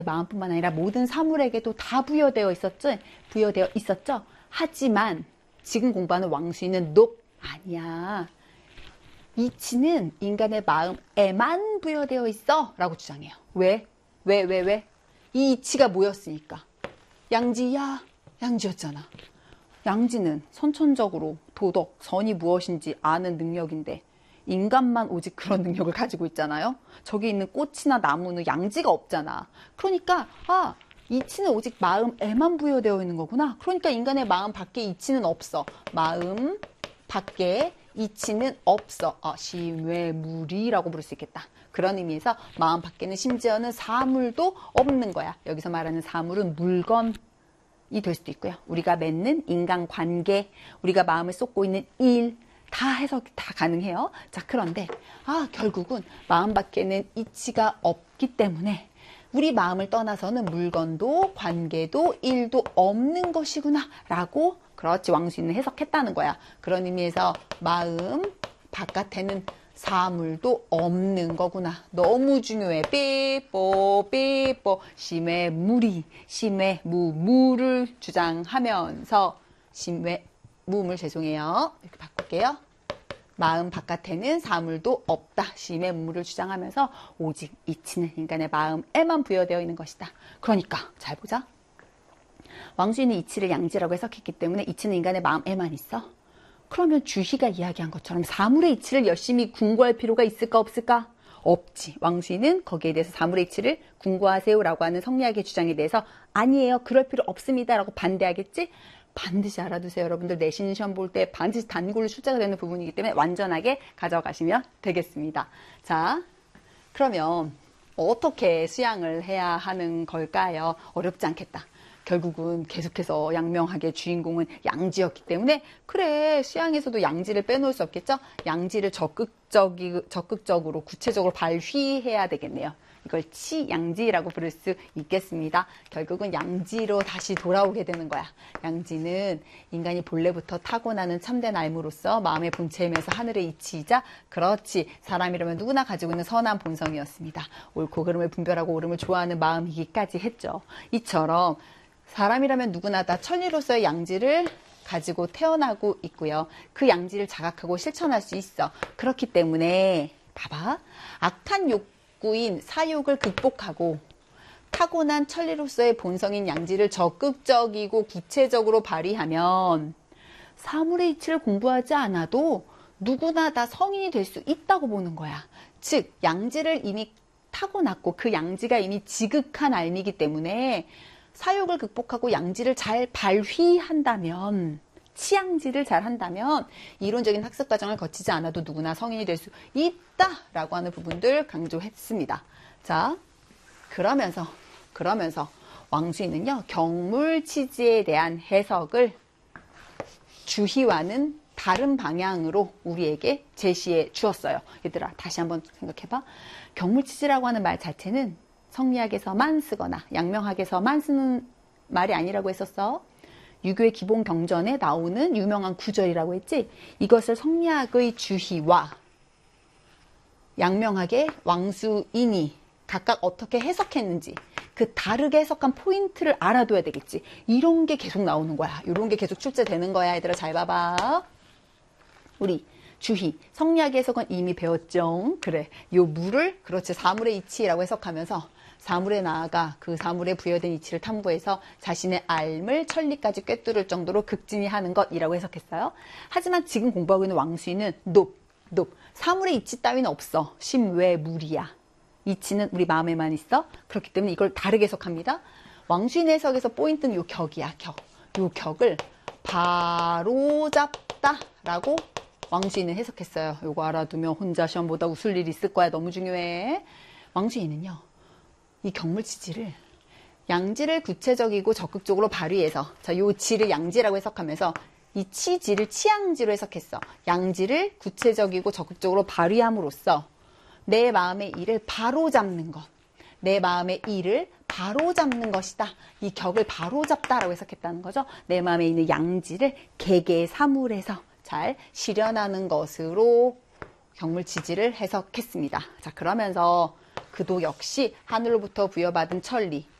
마음뿐만 아니라 모든 사물에게도 다 부여되어 있었죠. 하지만 지금 공부하는 왕수인은 아니야. 이치는 인간의 마음에만 부여되어 있어 라고 주장해요. 왜? 이 이치가 뭐였으니까? 양지였잖아. 양지는 선천적으로 도덕, 선이 무엇인지 아는 능력인데 인간만 오직 그런 능력을 가지고 있잖아요. 저기 있는 꽃이나 나무는 양지가 없잖아. 그러니까 이치는 오직 마음에만 부여되어 있는 거구나. 그러니까 인간의 마음 밖에 이치는 없어. 마음 밖에 이치는 없어. 심외무리라고 부를 수 있겠다. 그런 의미에서 마음 밖에는 심지어는 사물도 없는 거야. 여기서 말하는 사물은 물건이 될 수도 있고요. 우리가 맺는 인간관계, 우리가 마음을 쏟고 있는 일, 다 해석이 다 가능해요. 자, 그런데 결국은 마음 밖에는 이치가 없기 때문에 우리 마음을 떠나서는 물건도 관계도 일도 없는 것이구나 라고 그렇지 왕수인은 해석했다는 거야. 그런 의미에서 마음 바깥에는 사물도 없는 거구나. 너무 중요해. 삐뽀 심외무리 심외무를 주장하면서 심외무물 죄송해요. 이렇게 바꿀게요. 마음 바깥에는 사물도 없다. 심외무를 주장하면서 오직 이치는 인간의 마음에만 부여되어 있는 것이다. 그러니까 잘 보자. 왕수인은 이치를 양지라고 해석했기 때문에 이치는 인간의 마음에만 있어. 그러면 주희가 이야기한 것처럼 사물의 이치를 열심히 궁구할 필요가 있을까 없을까? 없지. 왕수인은 거기에 대해서 사물의 이치를 궁구하세요라고 하는 성리학의 주장에 대해서 아니에요. 그럴 필요 없습니다. 라고 반대하겠지? 반드시 알아두세요. 여러분들 내신 시험 볼 때 반드시 단골 출제가 되는 부분이기 때문에 완전하게 가져가시면 되겠습니다. 자, 그러면 어떻게 수양을 해야 하는 걸까요? 어렵지 않겠다. 결국은 계속해서 양명하게 주인공은 양지였기 때문에 그래 수양에서도 양지를 빼놓을 수 없겠죠. 양지를 적극적으로 구체적으로 발휘해야 되겠네요. 이걸 치양지라고 부를 수 있겠습니다. 결국은 양지로 다시 돌아오게 되는 거야. 양지는 인간이 본래부터 타고나는 참된 알무로서 마음의 본체이면서 하늘의 이치이자 그렇지 사람이라면 누구나 가지고 있는 선한 본성이었습니다. 옳고 그름을 분별하고 옳음을 좋아하는 마음이기까지 했죠. 이처럼 사람이라면 누구나 다 천리로서의 양지를 가지고 태어나고 있고요. 그 양지를 자각하고 실천할 수 있어. 그렇기 때문에 봐봐. 악한 욕구인 사욕을 극복하고 타고난 천리로서의 본성인 양지를 적극적이고 구체적으로 발휘하면 사물의 이치를 공부하지 않아도 누구나 다 성인이 될 수 있다고 보는 거야. 즉 양지를 이미 타고났고 그 양지가 이미 지극한 알미이기 때문에 사욕을 극복하고 양지를 잘 발휘한다면 치양지를 잘 한다면 이론적인 학습 과정을 거치지 않아도 누구나 성인이 될 수 있다라고 하는 부분들 강조했습니다. 자, 그러면서 왕수인은요 경물치지에 대한 해석을 주희와는 다른 방향으로 우리에게 제시해 주었어요. 얘들아 다시 한번 생각해봐. 경물치지라고 하는 말 자체는 성리학에서만 쓰거나 양명학에서만 쓰는 말이 아니라고 했었어. 유교의 기본 경전에 나오는 유명한 구절이라고 했지. 이것을 성리학의 주희와 양명학의 왕수인이 각각 어떻게 해석했는지 그 다르게 해석한 포인트를 알아둬야 되겠지. 이런 게 계속 나오는 거야. 이런 게 계속 출제되는 거야. 얘들아 잘 봐봐. 우리 주희, 성리학의 해석은 이미 배웠죠. 그래, 요 물을 그렇지 사물의 이치라고 해석하면서 사물에 나아가 그 사물에 부여된 이치를 탐구해서 자신의 알을 천리까지 꿰뚫을 정도로 극진히하는 것이라고 해석했어요. 하지만 지금 공부하고 있는 왕수인은 사물의 이치 따위는 없어. 심외무리야. 이치는 우리 마음에만 있어. 그렇기 때문에 이걸 다르게 해석합니다. 왕수인 해석에서 포인트는 요 격이야. 요 격을 바로잡다라고 왕수인은 해석했어요. 요거 알아두면 혼자 시험 보다 웃을 일이 있을 거야. 너무 중요해. 왕수인은요. 이 경물치지를 양지를 구체적이고 적극적으로 발휘해서 자, 요 지를 양지라고 해석하면서 이 치지를 치양지로 해석했어. 양지를 구체적이고 적극적으로 발휘함으로써 내 마음의 일을 바로잡는 것. 내 마음의 일을 바로잡는 것이다. 이 격을 바로잡다라고 해석했다는 거죠. 내 마음에 있는 양지를 개개의 사물에서 잘 실현하는 것으로 경물치지를 해석했습니다. 자, 그러면서 그도 역시 하늘로부터 부여받은 천리,